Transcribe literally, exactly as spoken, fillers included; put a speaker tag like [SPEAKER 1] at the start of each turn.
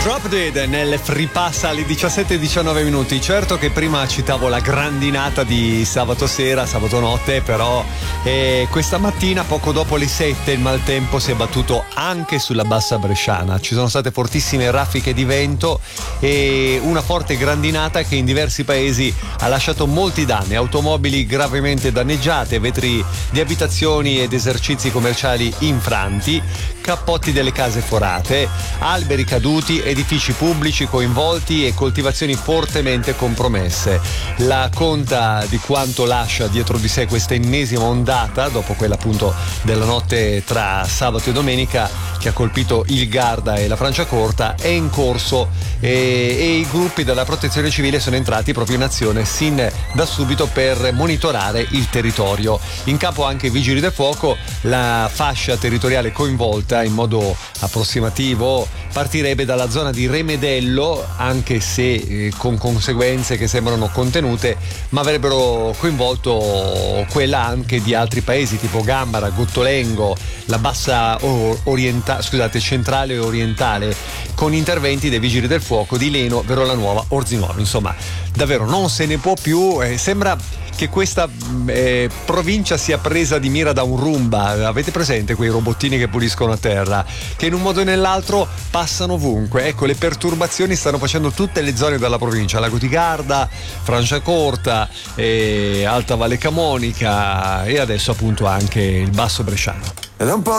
[SPEAKER 1] Drop Dead nel Free Pass alle diciassette e diciannove minuti. Certo che prima citavo la grandinata di sabato sera, sabato notte, però eh, questa mattina poco dopo le sette il maltempo si è battuto anche sulla bassa bresciana. Ci sono state fortissime raffiche di vento e una forte grandinata che in diversi paesi ha lasciato molti danni, automobili gravemente danneggiate, vetri di abitazioni ed esercizi commerciali infranti, cappotti delle case forate, alberi caduti, edifici pubblici coinvolti e coltivazioni fortemente compromesse. La conta di quanto lascia dietro di sé questa ennesima ondata, dopo quella appunto della notte tra sabato e domenica che ha colpito il Garda e la Franciacorta, è in corso e, e i gruppi della protezione civile sono entrati proprio in azione sin da subito per monitorare il territorio. In campo anche i vigili del fuoco. La fascia territoriale coinvolta in modo approssimativo partirebbe dalla zona di Remedello, anche se eh, con conseguenze che sembrano contenute, ma avrebbero coinvolto quella anche di altri paesi tipo Gambara, Gottolengo, la bassa orientale, scusate, centrale e orientale, con interventi dei vigili del fuoco di Leno, Verola Nuova, Orzinuovi. Insomma, davvero non se ne può più. Eh, sembra che questa eh, provincia sia presa di mira da un Roomba. Avete presente quei robottini che puliscono a terra, che in un modo o nell'altro passano ovunque? Ecco, le perturbazioni stanno facendo tutte le zone della provincia: Lago di Garda, Franciacorta, eh, Alta Valle Camonica e adesso appunto anche il Basso Bresciano.
[SPEAKER 2] Ed è un po'